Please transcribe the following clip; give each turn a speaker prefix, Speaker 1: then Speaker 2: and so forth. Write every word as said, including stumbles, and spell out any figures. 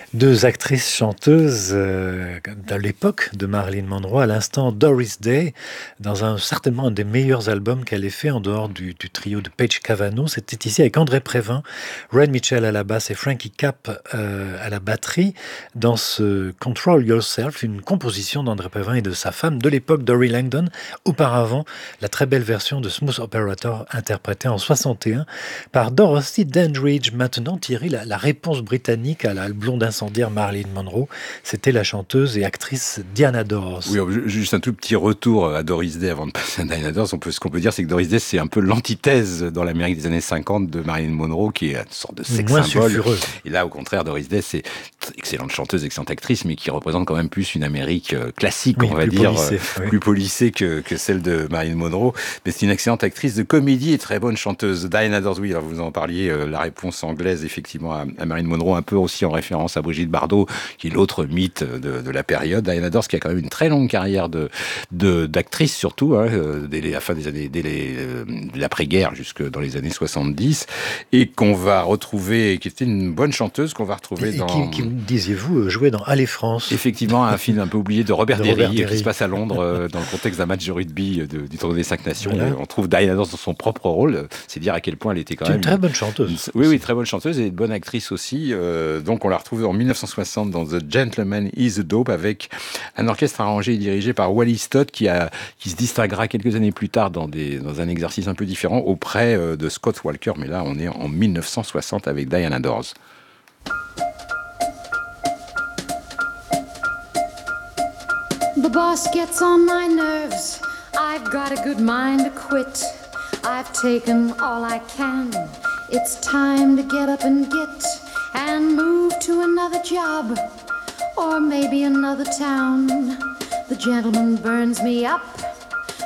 Speaker 1: Deux actrices chanteuses euh, de l'époque de Marilyn Monroe, à l'instant Doris Day, dans un certainement un des meilleurs albums qu'elle ait fait en dehors du, du trio de Paige Cavanaugh. C'était ici avec André Prévin, Red Mitchell à la basse et Frankie Capp euh, à la batterie, dans ce Control Yourself, une composition d'André Prévin et de sa femme de l'époque, Dory Langdon. Auparavant, la très belle version de Smooth Operator interprétée en soixante et un par Dorothy Dandridge. Maintenant, Thierry, la, la réponse britannique à la blonde incendiaire Marilyn Monroe, c'était la chanteuse et actrice Diana Dors.
Speaker 2: Oui, juste un tout petit retour à Doris Day avant de passer à Diana Dors. On peut, ce qu'on peut dire, c'est que Doris Day, c'est un peu l'antithèse dans l'Amérique des années cinquante de Marilyn Monroe, qui est une sorte de sex
Speaker 1: Moins
Speaker 2: symbole.
Speaker 1: sulfureux.
Speaker 2: Et là, au contraire, Doris Day, c'est excellente chanteuse, excellente actrice, mais qui représente quand même plus une Amérique classique,
Speaker 1: oui,
Speaker 2: on va
Speaker 1: plus
Speaker 2: dire,
Speaker 1: polissée,
Speaker 2: euh,
Speaker 1: oui.
Speaker 2: plus polissée que, que celle de Marilyn Monroe. Mais c'est une excellente actrice de comédie et très bonne chanteuse. Diana Dors, oui, alors vous en parliez, euh, la réponse anglaise, effectivement, à, à Marilyn Monroe, un peu aussi en référence à Brigitte Bardot, qui est l'autre mythe de, de la période. Diana Dors, qui a quand même une très longue carrière de, de, d'actrice, surtout, hein, dès la fin des années, dès les, euh, l'après-guerre, jusque dans les années soixante-dix, et qu'on va retrouver, qui était une bonne chanteuse, qu'on va retrouver
Speaker 1: et
Speaker 2: dans...
Speaker 1: qui, qui, disiez-vous, jouait dans Allez France.
Speaker 2: Effectivement, un film un peu oublié de Robert,
Speaker 1: de
Speaker 2: Derry,
Speaker 1: Robert Derry,
Speaker 2: qui se passe à Londres, euh, dans le contexte d'un match de rugby de, du tournoi des cinq nations.
Speaker 1: Voilà.
Speaker 2: On trouve Diana Dors dans son propre rôle. C'est dire à quel point elle était quand
Speaker 1: C'est
Speaker 2: même...
Speaker 1: une très bonne chanteuse.
Speaker 2: Une, oui, oui, très bonne chanteuse et une bonne actrice aussi. Euh, donc, on l'a retrouvée en dix-neuf cent soixante dans The Gentleman is a Dope, avec un orchestre arrangé et dirigé par Wally Stott, qui, a, qui se distinguera quelques années plus tard dans, des, dans un exercice un peu différent auprès euh, de Scott Walker. Mais là, on est en dix-neuf cent soixante avec Diana Dors.
Speaker 3: The boss gets on my nerves. I've got a good mind to quit. I've taken all I can. It's time to get up and get and move to another job or maybe another town. The gentleman burns me up